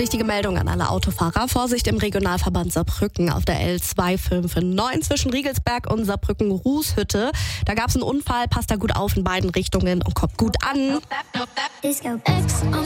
Wichtige Meldung an alle Autofahrer. Vorsicht im Regionalverband Saarbrücken auf der L259 zwischen Riegelsberg und Saarbrücken-Rußhütte. Da gab es einen Unfall, passt da gut auf in beiden Richtungen und kommt gut an.